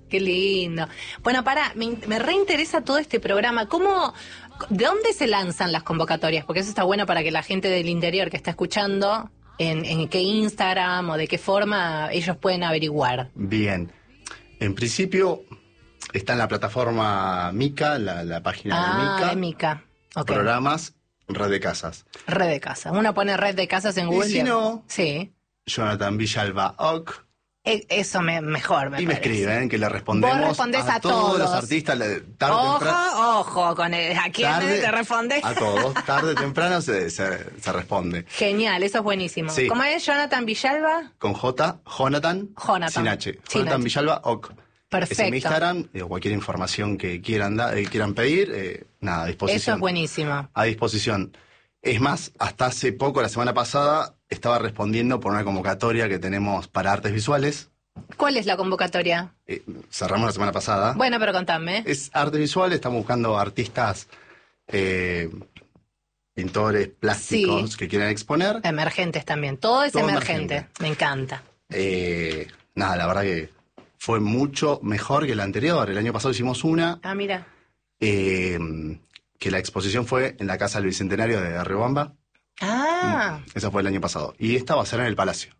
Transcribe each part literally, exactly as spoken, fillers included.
Qué lindo. Bueno, para, me, me reinteresa todo este programa. ¿Cómo, de dónde se lanzan las convocatorias? Porque eso está bueno para que la gente del interior que está escuchando, en, en qué Instagram o de qué forma ellos pueden averiguar. Bien. En principio está en la plataforma Mica, la, la página ah, de Mica. de Mica. Okay. Programas, red de casas. Red de casas. Uno pone red de casas en Google. Y si no, sí. Jonathan Villalba Oc. Eso me, mejor me Y parece. me escriben, que le respondemos. Vos respondés a, a todos, todos los artistas. Tarde, ojo, temprano, ojo, con el, ¿a quién tarde, te respondes? A todos, tarde o temprano se, se, se responde. Genial, eso es buenísimo. Sí. ¿Cómo es Jonathan Villalba? Con J, Jonathan, Jonathan. sin H. Sin Jonathan H. Villalba Oc. Perfecto. Es en mi Instagram, eh, cualquier información que quieran, da, eh, quieran pedir, eh, nada, a disposición. Eso es buenísimo. A disposición. Es más, hasta hace poco, la semana pasada, estaba respondiendo por una convocatoria que tenemos para artes visuales. ¿Cuál es la convocatoria? Eh, cerramos la semana pasada. Bueno, pero contame. Es artes visuales, estamos buscando artistas, eh, pintores, plásticos, sí, que quieran exponer. Emergentes también, todo es todo emergente. emergente, me encanta. Eh, nada, la verdad que fue mucho mejor que la anterior. El año pasado hicimos una. Ah, mira. Eh, que la exposición fue en la Casa del Bicentenario de Riobamba. Ah. Esa fue el año pasado. Y esta va a ser en el Palacio.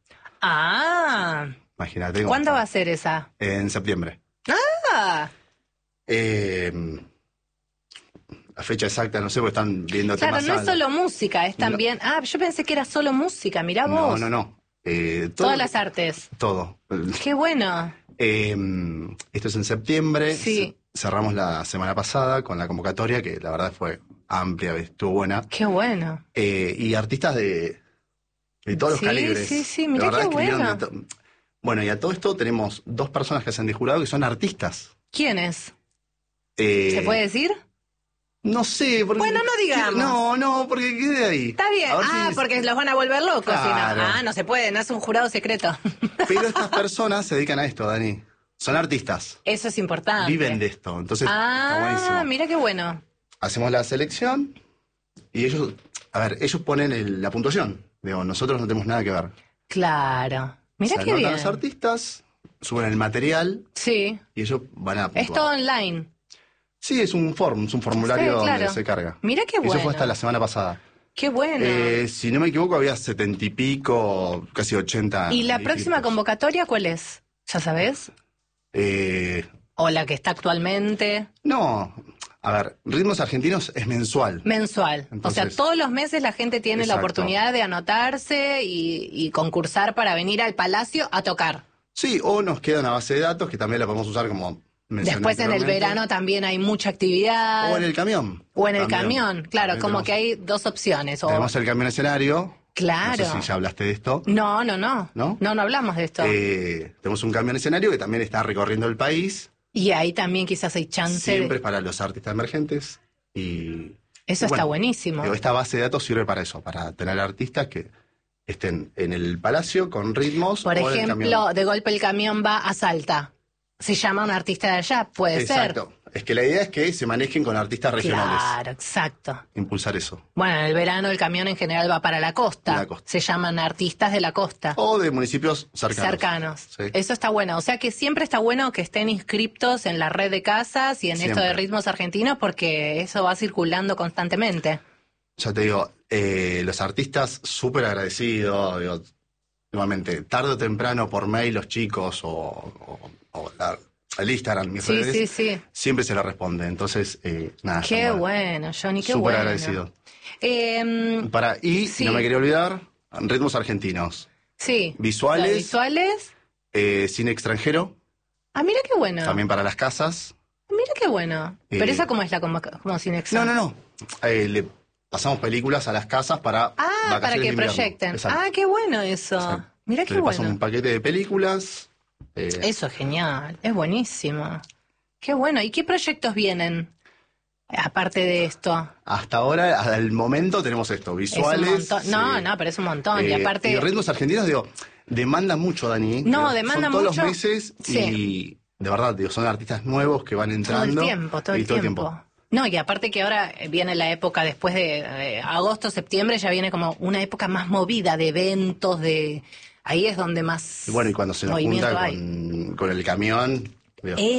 Ah. Imagínate. ¿Cuándo va a ser esa? En septiembre. Ah. Eh, la fecha exacta, no sé, porque están viendo claro, temas. Claro, no es solo música, es también... No. Ah, yo pensé que era solo música, mirá vos. No, no, no. Eh, todo, Todas las artes. Todo. Qué bueno. Eh, esto es en septiembre. Sí. Cerramos la semana pasada con la convocatoria, que la verdad fue amplia, estuvo buena. Qué bueno. Eh, y artistas de, de todos sí, los calibres. Sí, sí, mirá qué bueno. Bueno, y a todo esto tenemos dos personas que hacen de jurado que son artistas. ¿Quiénes? Eh, ¿Se puede decir? No sé. Porque, bueno, no digamos. No, no, porque quede ahí. Está bien. Ah, si... porque los van a volver locos. Claro. Si no. Ah, no se puede, no es un jurado secreto. Pero estas personas se dedican a esto, Dani. Son artistas. Eso es importante. Viven de esto. Entonces, ah, está buenísimo. Mira qué bueno. Hacemos la selección y ellos, a ver, ellos ponen el, la puntuación. Digo, nosotros no tenemos nada que ver. Claro. Mira qué bien. los artistas, suben el material. Sí. Y ellos van a puntuar. Es todo online. Sí, es un form, es un formulario sí, claro. donde se carga. Mira qué bueno. Eso fue hasta la semana pasada. Qué bueno. Eh, si no me equivoco, había setenta y pico, casi ochenta. ¿Y la próxima picos. convocatoria cuál es? ¿Ya sabés? Eh, ¿O la que está actualmente? No, a ver, Ritmos Argentinos es mensual. Mensual. Entonces, o sea, todos los meses la gente tiene exacto. la oportunidad de anotarse y, y concursar para venir al Palacio a tocar. Sí, o nos queda una base de datos que también la podemos usar como... Después en el verano también hay mucha actividad. O en el camión. O en el también. camión, claro, también como tenemos, que hay dos opciones. O... Tenemos el camión escenario. Claro. No sé si ya hablaste de esto. No, no, no. ¿No? No, no hablamos de esto. Eh, tenemos un camión escenario que también está recorriendo el país. Y ahí también quizás hay chance. Siempre de... es para los artistas emergentes. Y eso y bueno, está buenísimo. Esta base de datos sirve para eso, para tener artistas que estén en el Palacio con ritmos. Por o ejemplo, de golpe el camión va a Salta. Se llama un artista de allá, puede exacto. ser. Exacto. Es que la idea es que se manejen con artistas regionales. Claro, exacto. Impulsar eso. Bueno, en el verano el camión en general va para la costa. La costa. Se llaman artistas de la costa. O de municipios cercanos. Cercanos. Sí. Eso está bueno. O sea que siempre está bueno que estén inscriptos en la red de casas y en siempre. esto de Ritmos Argentinos porque eso va circulando constantemente. Ya te digo, eh, los artistas súper agradecidos, digo, nuevamente, tarde o temprano por mail los chicos o, o, o la, el Instagram, mis sí, redes, sí, sí. siempre se le responde. Entonces, eh, nada. Qué bueno, Johnny, qué súper bueno. agradecido. Eh, Para, y, sí. no me quería olvidar, Ritmos Argentinos. Sí. Visuales. Visuales. Eh, cine extranjero. Ah, mira qué bueno. También para las casas. Mira qué bueno. Eh, Pero esa cómo es la como, como cine extranjero. No, no, no. Eh, le pasamos películas a las casas para Ah, para que proyecten. Exacto. Ah, qué bueno eso. Exacto. Mira qué le bueno. Pasamos un paquete de películas. Eh, eso es genial. Es buenísimo. Qué bueno. ¿Y qué proyectos vienen? Aparte de esto. Hasta ahora, hasta el momento, tenemos esto, visuales. Es un montón. No, eh, no, pero es un montón. Eh, y aparte. Y Ritmos Argentinos, digo, demanda mucho, Dani. No, digo, demanda son todos mucho. los meses sí. y de verdad, digo, son artistas nuevos que van entrando. Todo el tiempo, todo el, todo tiempo. el tiempo. No, y aparte que ahora viene la época después de eh, agosto, septiembre, ya viene como una época más movida de eventos, de ahí es donde más Y bueno, y cuando se nos junta con, con el camión. Digo,